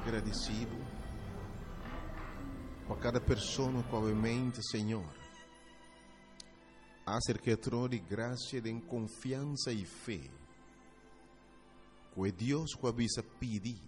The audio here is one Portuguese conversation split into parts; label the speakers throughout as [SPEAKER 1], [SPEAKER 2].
[SPEAKER 1] agradecido por cada pessoa com a mente, Senhor. Acerca de graça, de confiança e fé. Que Deus que avisa pedir,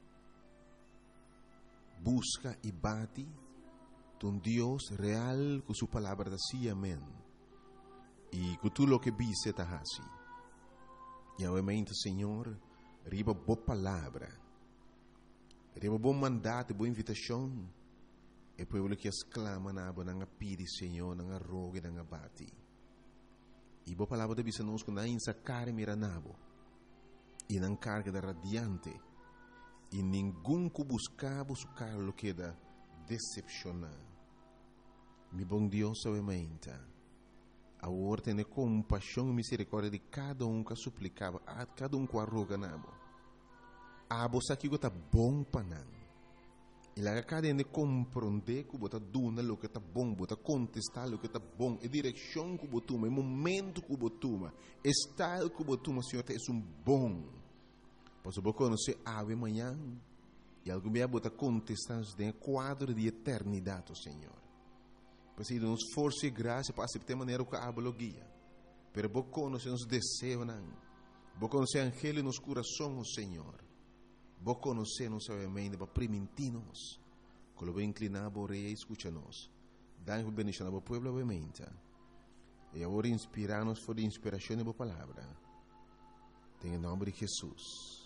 [SPEAKER 1] busca e bate, um Deus real com sua palavra assim, amém. E com tudo o que vise está assim. E obviamente, Senhor, riba boa palavra, riba bom mandato, boa invitação, e povo que exclama na boa pedi, Senhor, na roga, na bate. E boa palavra de visa nos com na insa cara mira nabo, e na carga da radiante, e nenhum que buscava buscar lo que da decepcionar. Mi bom Deus, obviamente, a ordem de compaixão e misericórdia de cada que suplicava, a cada que arroga nabo. A você que está bom para não. E lá cada de compreender que você duna o que está bom, você contestar o que está bom, a direção que você toma, o momento que você toma, o estado que você toma, Senhor, é bom. Pois você conhecer ave amanhã e algum dia você contestar em quadro de eternidade, Senhor. Porque nos força e graça para aceitar maneira que a guia. Pero vos conheces os desejos, vos conheces angelo nos corações, Senhor. Vos conheces obviamente para permitir-nos. Quando vos inclinar a rei e escucha-nos. Dá-nos bendição ao povo, obviamente. E agora inspirar-nos por inspiração da palavra. Em nome de Jesus.